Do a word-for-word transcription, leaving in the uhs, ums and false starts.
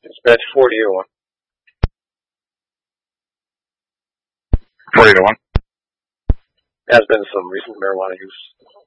Dispatch forty oh one. forty to one. Has been some recent marijuana use.